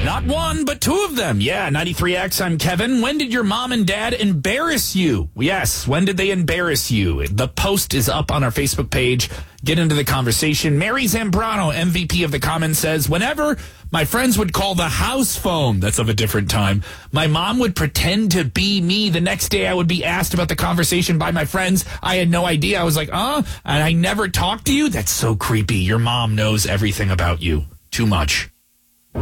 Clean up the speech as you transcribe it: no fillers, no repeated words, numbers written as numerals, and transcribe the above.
Not one, but two of them. Yeah, 93X, I'm Kevin. When did your mom and dad embarrass you? Yes, when did they embarrass you? The post is up on our Facebook page. Get into the conversation. Mary Zambrano, MVP of the Commons, says, whenever my friends would call the house phone, that's of a different time, my mom would pretend to be me. The next day I would be asked about the conversation by my friends. I had no idea. I was like, and I never talked to you? That's so creepy. Your mom knows everything about you. Too much.